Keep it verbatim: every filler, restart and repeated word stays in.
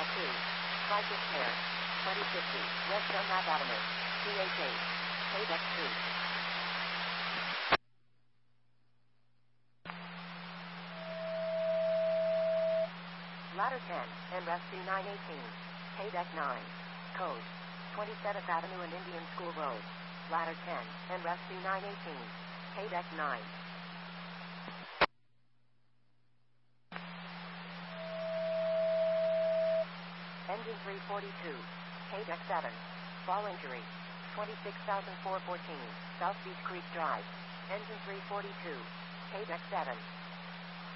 L two. Crisis Care. twenty fifty. West Dunlap Avenue. C H eight. K-Deck Street. Ladder ten, and Rescue nine eighteen. K-Deck nine. Code. twenty-seventh Avenue and Indian School Road. Ladder ten, and Rescue nine eighteen. K-Deck nine. Engine three forty-two. K-Deck seven. Fall injury. twenty-six thousand four hundred fourteen. South Beach Creek Drive. Engine three forty-two. K-Deck seven.